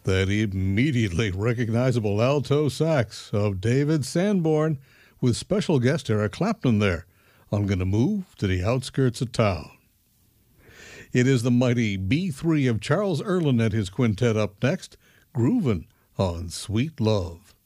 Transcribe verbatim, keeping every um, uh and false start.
That immediately recognizable alto sax of David Sanborn with special guest Eric Clapton there. I'm going to move to the outskirts of town. It is the mighty B three of Charles Earland and his quintet up next, groovin' on Sweet Love.